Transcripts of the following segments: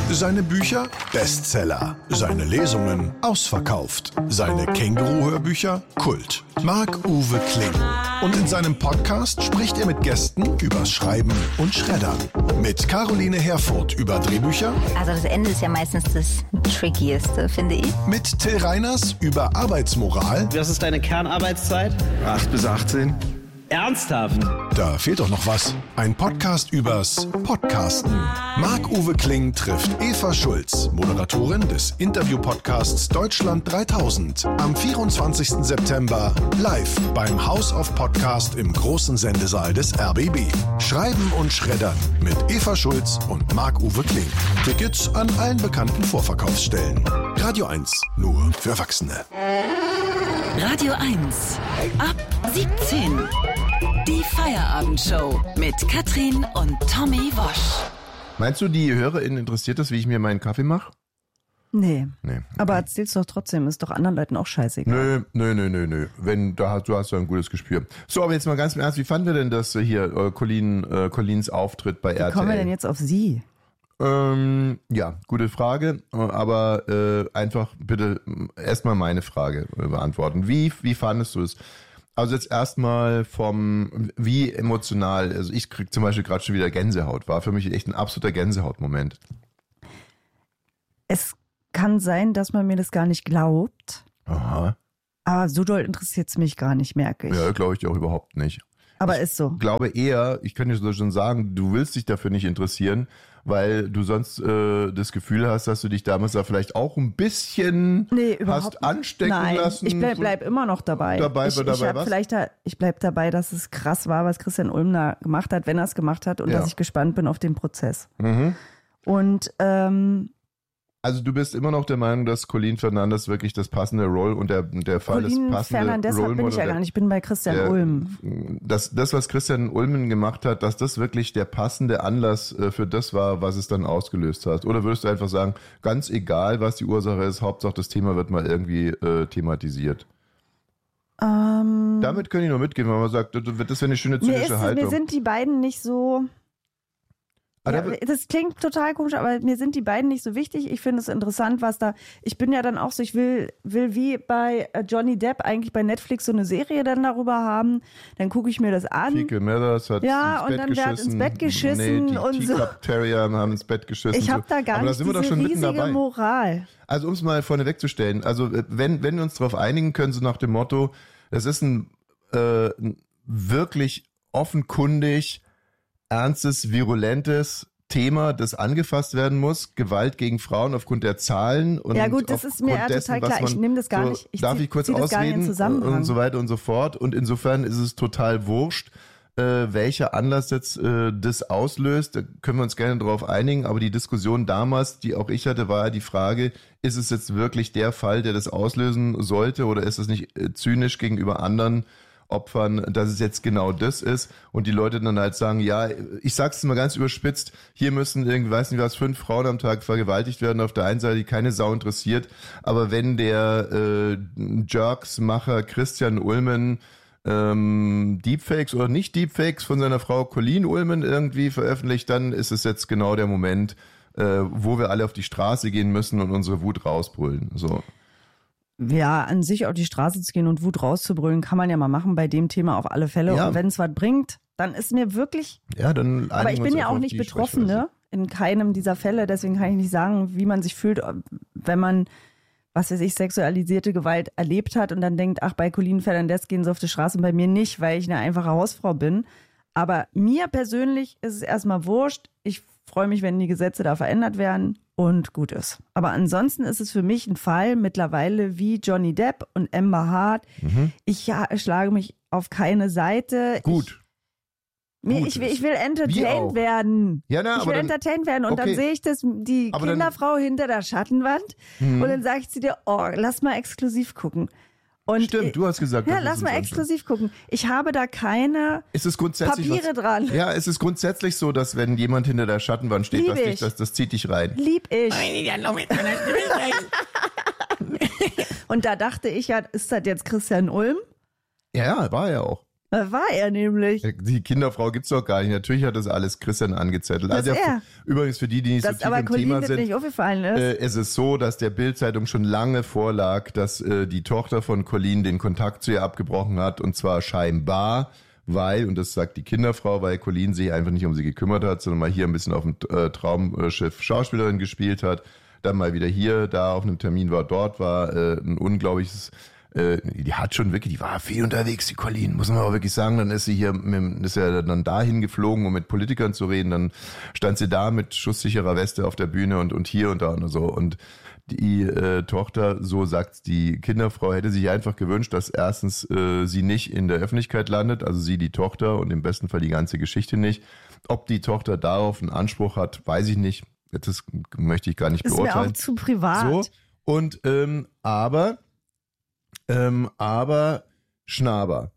Seine Bücher Bestseller, seine Lesungen ausverkauft, seine Känguru-Hörbücher Kult. Marc-Uwe Kling. Und in seinem Podcast spricht er mit Gästen übers Schreiben und Schreddern. Mit Caroline Herfurth über Drehbücher. Also das Ende ist ja meistens das Trickieste, finde ich. Mit Till Reiners über Arbeitsmoral. Was ist deine Kernarbeitszeit? 8 bis 18. Ernsthaft? Da fehlt doch noch was. Ein Podcast übers Podcasten. Marc-Uwe Kling trifft Eva Schulz, Moderatorin des Interview-Podcasts Deutschland 3000. Am 24. September live beim House of Podcast im großen Sendesaal des RBB. Schreiben und Schreddern mit Eva Schulz und Marc-Uwe Kling. Tickets an allen bekannten Vorverkaufsstellen. Radio 1, nur für Erwachsene. Radio 1, ab 17. Die Feierabendshow mit Katrin und Tommy Wosch. Meinst du, die HörerInnen interessiert das, wie ich mir meinen Kaffee mache? Nee. Nee. Aber erzähl's doch trotzdem, ist doch anderen Leuten auch scheißegal. Nö. Du hast ja ein gutes Gespür. So, aber jetzt mal ganz im Ernst, wie fanden wir denn das hier, Collins Auftritt bei RTL? Wie kommen wir denn jetzt auf sie? Ja, gute Frage, aber einfach bitte erstmal meine Frage beantworten. Wie fandest du es? Also jetzt erstmal wie emotional, also ich krieg zum Beispiel gerade schon wieder Gänsehaut, war für mich echt ein absoluter Gänsehautmoment. Es kann sein, dass man mir das gar nicht glaubt. Aha. Aber so doll interessiert es mich gar nicht, merke ich. Ja, glaube ich dir auch überhaupt nicht. Aber ist so. Ich glaube eher, ich kann dir so schon sagen, du willst dich dafür nicht interessieren, weil du sonst das Gefühl hast, dass du dich damals da vielleicht auch ein bisschen hast anstecken lassen. Ich bleib immer noch dabei. Ich bleib dabei, dass es krass war, was Christian Ulm da gemacht hat, wenn er es gemacht hat und dass ich gespannt bin auf den Prozess. Mhm. Und also du bist immer noch der Meinung, dass Colleen Fernandes wirklich das passende Role und der Fall des passende Fernandes Role bin ich ja gar nicht, ich bin bei Christian Ulm. Das, was Christian Ulmen gemacht hat, dass das wirklich der passende Anlass für das war, was es dann ausgelöst hat? Oder würdest du einfach sagen, ganz egal, was die Ursache ist, Hauptsache das Thema wird mal irgendwie thematisiert? Damit kann ich nur mitgehen, weil man sagt, das wäre eine schöne zynische Haltung. Mir sind die beiden nicht so... Ja, das klingt total komisch, aber mir sind die beiden nicht so wichtig. Ich finde es interessant, was da... Ich bin ja dann auch so, ich will wie bei Johnny Depp eigentlich bei Netflix so eine Serie dann darüber haben. Dann gucke ich mir das an. Fecal Matters hat ins Bett geschissen. Die und so. Teacup Terrier haben ins Bett geschissen. Ich habe da gar nicht diese riesige Moral. Also um es mal vorne wegzustellen, also wenn wir uns darauf einigen können, so nach dem Motto, es ist ein wirklich offenkundig ernstes, virulentes Thema, das angefasst werden muss. Gewalt gegen Frauen aufgrund der Zahlen. Und ja gut, das ist mir ja total klar. Ich nehme das gar nicht. Darf ich kurz ausreden? Und so weiter und so fort. Und insofern ist es total wurscht, welcher Anlass jetzt das auslöst. Da können wir uns gerne drauf einigen. Aber die Diskussion damals, die auch ich hatte, war ja die Frage, ist es jetzt wirklich der Fall, der das auslösen sollte? Oder ist es nicht zynisch gegenüber anderen Opfern, dass es jetzt genau das ist und die Leute dann halt sagen, ja, ich sag's mal ganz überspitzt, hier müssen irgendwie, weiß nicht was, 5 Frauen am Tag vergewaltigt werden auf der einen Seite, die keine Sau interessiert, aber wenn der Jerks-Macher Christian Ulmen Deepfakes oder nicht Deepfakes von seiner Frau Colleen Ulmen irgendwie veröffentlicht, dann ist es jetzt genau der Moment, wo wir alle auf die Straße gehen müssen und unsere Wut rausbrüllen, so. Ja, an sich auf die Straße zu gehen und Wut rauszubrüllen, kann man ja mal machen bei dem Thema auf alle Fälle. Ja. Und wenn es was bringt, dann ist mir wirklich... Ja, dann aber ich bin ja auch nicht Betroffene in keinem dieser Fälle. Deswegen kann ich nicht sagen, wie man sich fühlt, wenn man, was weiß ich, sexualisierte Gewalt erlebt hat und dann denkt, ach, bei Colleen Fernandes gehen sie auf die Straße und bei mir nicht, weil ich eine einfache Hausfrau bin. Aber mir persönlich ist es erstmal wurscht. Ich freue mich, wenn die Gesetze da verändert werden. Und gut ist. Aber ansonsten ist es für mich ein Fall mittlerweile wie Johnny Depp und Amber Hart. Mhm. Ich schlage mich auf keine Seite. Gut. Ich will entertained werden. Ja, ich will entertained werden. Und dann sehe ich die Kinderfrau hinter der Schattenwand. Und dann sage ich zu dir, lass mal exklusiv gucken. Und stimmt, du hast gesagt. Ja, lass mal exklusiv gucken. Ich habe da keine Papiere dran. Ja, es ist grundsätzlich so, dass wenn jemand hinter der Schattenwand steht, das zieht dich rein. Lieb ich. Und da dachte ich ja, ist das jetzt Christian Ulm? Ja, war er auch. Das war er nämlich. Die Kinderfrau gibt's doch gar nicht. Natürlich hat das alles Christian angezettelt. Das ist er. Übrigens für die nicht so tief aber im Colin Thema das sind, nicht aufgefallen ist. Es ist so, dass der Bild-Zeitung schon lange vorlag, dass die Tochter von Colin den Kontakt zu ihr abgebrochen hat, und zwar scheinbar, weil, und das sagt die Kinderfrau, weil Colin sich einfach nicht um sie gekümmert hat, sondern mal hier ein bisschen auf dem Traumschiff Schauspielerin gespielt hat, dann mal wieder hier, da auf einem Termin war, dort war ein unglaubliches, die hat schon wirklich, die war viel unterwegs, die Colin, muss man auch wirklich sagen, dann ist sie hier, ist ja dann dahin geflogen, um mit Politikern zu reden, dann stand sie da mit schusssicherer Weste auf der Bühne und hier und da und so, und die Tochter, so sagt die Kinderfrau, hätte sich einfach gewünscht, dass erstens sie nicht in der Öffentlichkeit landet, also sie die Tochter und im besten Fall die ganze Geschichte nicht. Ob die Tochter darauf einen Anspruch hat, weiß ich nicht. Das möchte ich gar nicht beurteilen. Ist mir auch zu privat. So, und aber Schnaber.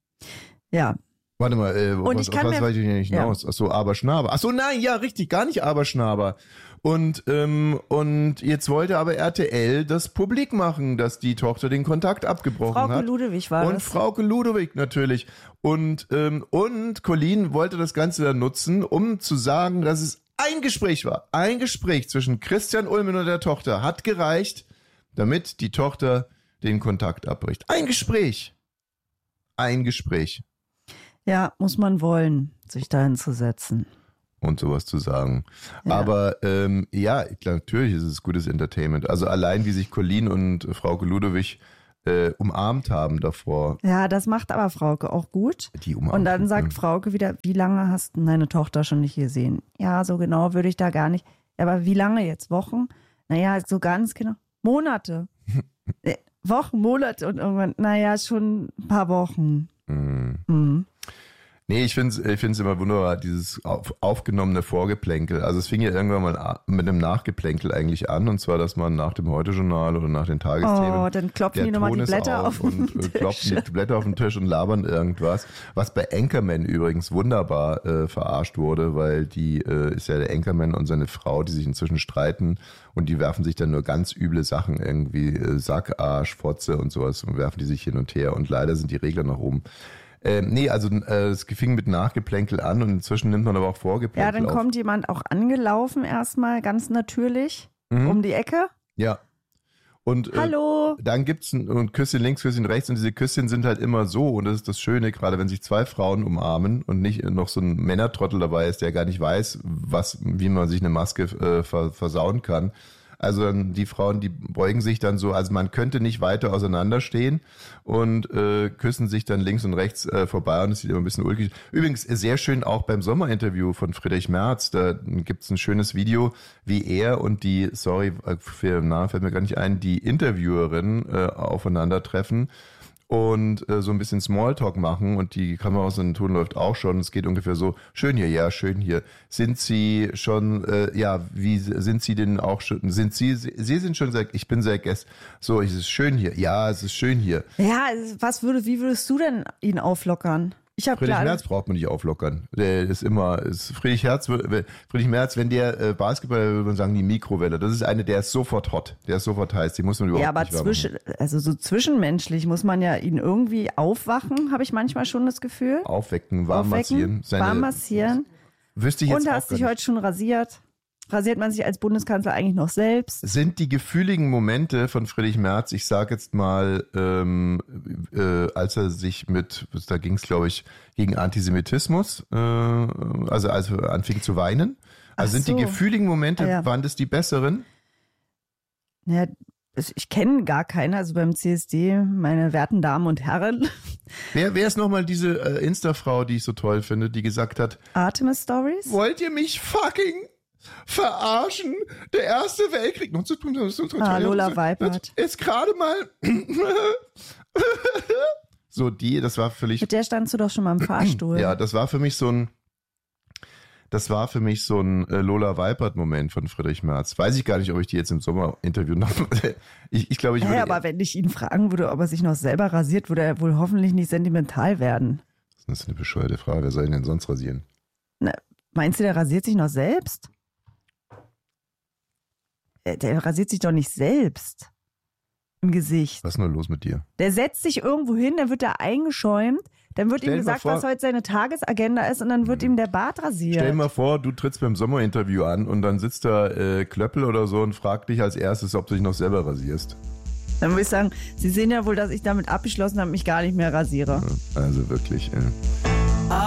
Ja. Warte mal, und was weiß ich hier nicht hinaus? Achso, aber Schnaber. Achso, nein, ja, richtig, gar nicht aber Schnaber. Und jetzt wollte aber RTL das publik machen, dass die Tochter den Kontakt abgebrochen hat. Frauke Ludewig war das. Und Frauke Ludewig natürlich. Und Colin wollte das Ganze dann nutzen, um zu sagen, dass es ein Gespräch war. Ein Gespräch zwischen Christian Ulmen und der Tochter hat gereicht, damit die Tochter den Kontakt abbricht. Ein Gespräch. Ein Gespräch. Ja, muss man wollen, sich da hinzusetzen. Und sowas zu sagen. Ja. Aber ja, natürlich ist es gutes Entertainment. Also allein, wie sich Colin und Frauke Ludewig umarmt haben davor. Ja, das macht aber Frauke auch gut. Die umarmt. Und dann sagt Frauke wieder, wie lange hast du deine Tochter schon nicht gesehen? Ja, so genau würde ich da gar nicht. Aber wie lange jetzt? Wochen? Naja, so ganz genau. Monate. Wochen, Monate und irgendwann, naja, schon ein paar Wochen. Mhm. Nee, ich find's immer wunderbar, dieses aufgenommene Vorgeplänkel. Also es fing ja irgendwann mal mit einem Nachgeplänkel eigentlich an, und zwar, dass man nach dem Heute-Journal oder nach den Tagesthemen, dann klopfen die nochmal die Blätter auf den Tisch. Und klopfen die Blätter auf den Tisch und labern irgendwas. Was bei Anchorman übrigens wunderbar verarscht wurde, weil die ist ja der Anchorman und seine Frau, die sich inzwischen streiten, und die werfen sich dann nur ganz üble Sachen, irgendwie Sack, Arsch, Fotze und sowas, und werfen die sich hin und her, und leider sind die Regler nach oben. Nee, also es fing mit Nachgeplänkel an, und inzwischen nimmt man aber auch Vorgeplänkel auf. Ja, dann kommt jemand auch angelaufen erstmal, ganz natürlich, um die Ecke. Ja. Und hallo. Dann gibt's ein Küsschen links, Küsschen rechts, und diese Küsschen sind halt immer so, und das ist das Schöne, gerade wenn sich zwei Frauen umarmen und nicht noch so ein Männertrottel dabei ist, der gar nicht weiß, wie man sich eine Maske versauen kann. Also dann die Frauen, die beugen sich dann so, also man könnte nicht weiter auseinanderstehen, und küssen sich dann links und rechts vorbei, und es sieht immer ein bisschen ulkig. Übrigens sehr schön auch beim Sommerinterview von Friedrich Merz, da gibt's ein schönes Video, wie er und die, für den Namen fällt mir gar nicht ein, die Interviewerin aufeinandertreffen und so ein bisschen Smalltalk machen, und die Kamera aus dem Ton läuft auch schon. Es geht ungefähr so: schön hier, ja, schön hier. Sind Sie schon, wie sind Sie denn auch schon, Sie sind schon sehr, ich bin sehr so, es ist schön hier. Ja, es ist schön hier. Ja, wie würdest du denn ihn auflockern? Friedrich Merz braucht man nicht auflockern. Der ist Friedrich Merz, wenn der Basketballer, würde man sagen, die Mikrowelle. Das ist der ist sofort hot. Der ist sofort heiß. Die muss man überhaupt nicht warm machen. so zwischenmenschlich muss man ja ihn irgendwie aufwachen, habe ich manchmal schon das Gefühl. Aufwecken, warm massieren. Warm massieren. Wüsste ich jetzt und hast dich heute schon rasiert? Rasiert man sich als Bundeskanzler eigentlich noch selbst? Sind die gefühligen Momente von Friedrich Merz, ich sage jetzt mal, als er sich da ging es glaube ich gegen Antisemitismus, also als er anfing zu weinen. Also sind die gefühligen Momente, waren das die besseren? Ja, ich kenne gar keine, also beim CSD, meine werten Damen und Herren. Wer ist nochmal diese Insta-Frau, die ich so toll finde, die gesagt hat: Artemis Stories? Wollt ihr mich fucking verarschen? Der Erste Weltkrieg. Lola Weipert. Jetzt gerade mal. So das war völlig. Mit der standst du doch schon mal im Fahrstuhl. Ja, das war für mich so ein Lola Weipert-Moment von Friedrich Merz. Weiß ich gar nicht, ob ich die jetzt im Sommerinterview noch. Ich glaube, ich würde. Ja, aber wenn ich ihn fragen würde, ob er sich noch selber rasiert, würde er wohl hoffentlich nicht sentimental werden. Das ist eine bescheuerte Frage. Wer soll ihn denn sonst rasieren? Na, meinst du, der rasiert sich noch selbst? Der rasiert sich doch nicht selbst im Gesicht. Was ist nur los mit dir? Der setzt sich irgendwo hin, dann wird er eingeschäumt, Dann wird ihm gesagt, was heute seine Tagesagenda ist und dann wird ihm der Bart rasiert. Stell dir mal vor, du trittst beim Sommerinterview an und dann sitzt da Klöppel oder so und fragt dich als erstes, ob du dich noch selber rasierst. Dann würde ich sagen, Sie sehen ja wohl, dass ich damit abgeschlossen habe, mich gar nicht mehr rasiere. Also wirklich,